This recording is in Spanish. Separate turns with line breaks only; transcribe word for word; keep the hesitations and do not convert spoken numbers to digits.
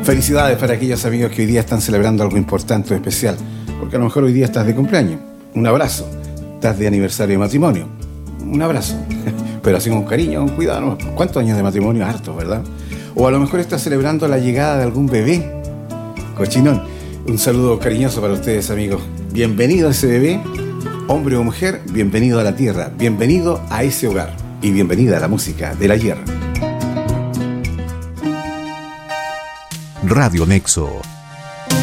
Felicidades para aquellos amigos que hoy día están celebrando algo importante o especial, porque a lo mejor hoy día estás de cumpleaños. Un abrazo. Estás de aniversario de matrimonio. Un abrazo. Pero así con cariño, con cuidado, ¿no? ¿Cuántos años de matrimonio? Hartos, ¿verdad? O a lo mejor estás celebrando la llegada de algún bebé. Cochinón. Un saludo cariñoso para ustedes, amigos. Bienvenido a ese bebé, hombre o mujer, bienvenido a la tierra, bienvenido a ese hogar y bienvenida a la música del ayer.
Radio Nexo